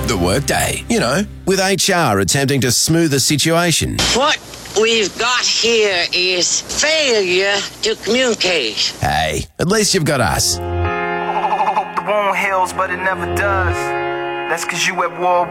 The Workday. You know, with HR attempting to smooth the situation. What we've got here is failure to communicate. Hey, at least you've got us. The wound heals, but it never does. That's 'cause you at war